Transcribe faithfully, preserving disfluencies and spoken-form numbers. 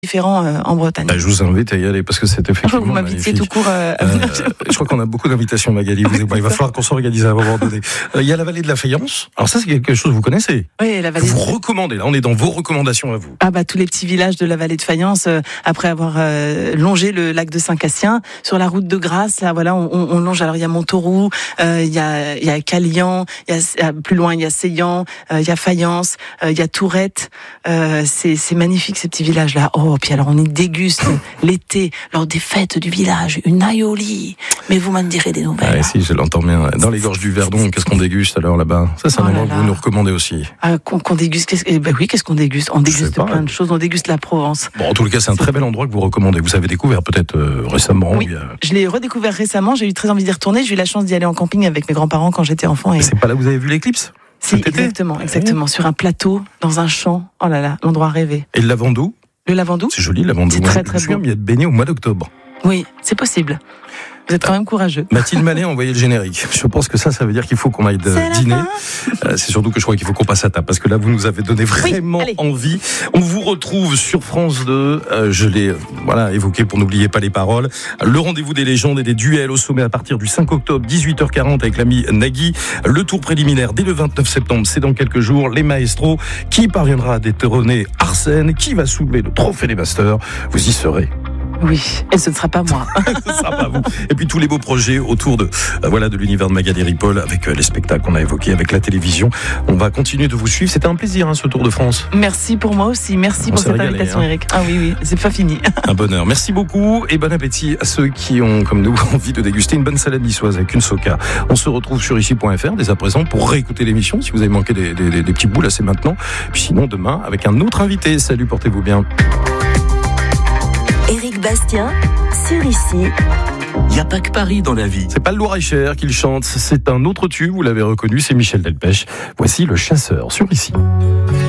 différents euh, en Bretagne. Bah, je vous invite à y aller parce que c'est effectivement Vous m'invitiez magnifique. tout court. Euh... Euh, je crois qu'on a beaucoup d'invitations, Magali. Vous, bon, il va falloir qu'on s'organise à un moment donné. Euh, il y a la vallée de la Fayence. Alors ça, c'est quelque chose que vous connaissez. Oui, la vallée. Vous recommandez. Là, on est dans vos recommandations à vous. Ah bah tous les petits villages de la vallée de Fayence, euh, après avoir euh, longé le lac de Saint-Cassien, sur la route de Grasse, là voilà, on, on longe. Alors il y a Montauroux, euh, il y a il y a Calian, il y a plus loin il y a Seillan, euh, il y a Fayence, euh, il y a Tourette. Euh, c'est c'est magnifique ces petits villages là. Oh puis alors on y déguste l'été lors des fêtes du village une aioli. Mais vous m'en direz des nouvelles. Ah, si, je l'entends bien. Dans les gorges du Verdon, qu'est-ce qu'on déguste alors là-bas? Ça, c'est un Oh endroit là que vous nous recommandez aussi. Ah, qu'on, qu'on déguste. Qu'est-ce, eh ben oui, qu'est-ce qu'on déguste? On déguste pas, plein ouais. de choses. On déguste la Provence. Bon, en tout cas, c'est un très bel endroit que vous recommandez. Vous avez découvert peut-être euh, récemment. Oui, il y a... je l'ai redécouvert récemment. J'ai eu très envie d'y retourner. J'ai eu la chance d'y aller en camping avec mes grands-parents quand j'étais enfant. Et... C'est pas là où vous avez vu l'éclipse? Si, cet été exactement, exactement. Sur un plateau, dans un champ. Oh là là, l'endroit rêvé. Et le Lavandou? Le Lavandou? C'est joli, le Lavandou. C'est Moi, très, je très me souviens, beau. il y a de baigner au mois d'octobre. Oui, c'est possible. Vous êtes quand même courageux. Mathilde Manet a envoyé le générique. Je pense que ça, ça veut dire qu'il faut qu'on aille de C'est la dîner. fin. Euh, c'est surtout que je crois qu'il faut qu'on passe à table parce que là, vous nous avez donné vraiment allez. envie. On vous retrouve sur France deux. Euh, je l'ai euh, voilà évoqué pour n'oublier pas les paroles. Le rendez-vous des légendes et des duels au sommet à partir du cinq octobre, dix-huit heures quarante avec l'ami Nagui. Le tour préliminaire dès le vingt-neuf septembre, c'est dans quelques jours. Les maestros, qui parviendra à détrôner Arsène, qui va soulever le trophée des masters. Vous y serez. Oui, et ce ne sera pas moi. Ce sera pas vous. Et puis tous les beaux projets autour de euh, voilà de l'univers de Magali Ripoll avec euh, les spectacles qu'on a évoqués, avec la télévision. On va continuer de vous suivre. C'était un plaisir hein, ce Tour de France. Merci pour moi aussi. Merci On pour s'est cette régalé, invitation, hein. Eric. Ah oui, oui, c'est pas fini. Un bonheur. Merci beaucoup et bon appétit à ceux qui ont, comme nous, envie de déguster une bonne salade niçoise avec une soca. On se retrouve sur ici point f r dès à présent pour réécouter l'émission. Si vous avez manqué des, des, des petits bouts, là c'est maintenant. Puis sinon demain avec un autre invité. Salut, portez-vous bien. Éric Bastien, sur Ici. Il n'y a pas que Paris dans la vie. C'est pas le Loir-et-Cher qu'il chante, c'est un autre tube, vous l'avez reconnu, c'est Michel Delpech. Voici Le Chasseur sur Ici.